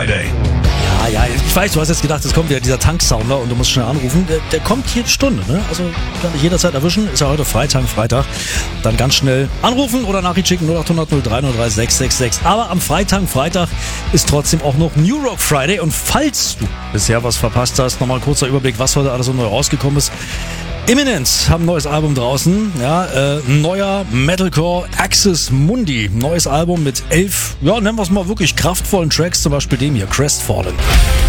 Friday. Ja, ich weiß, du hast jetzt gedacht, es kommt wieder dieser Tanksounder und du musst schnell anrufen. Der kommt jede Stunde, ne? Also kann dich jederzeit erwischen. Ist ja heute Freitag. Dann ganz schnell anrufen oder Nachricht schicken 0800 030 666. Aber am Freitag ist trotzdem auch noch New Rock Friday. Und falls du bisher was verpasst hast, nochmal ein kurzer Überblick, was heute alles so neu rausgekommen ist. Eminence haben ein neues Album draußen, neuer Metalcore Axis Mundi, neues Album mit 11, nennen wir es mal wirklich kraftvollen Tracks, zum Beispiel dem hier, Crestfallen.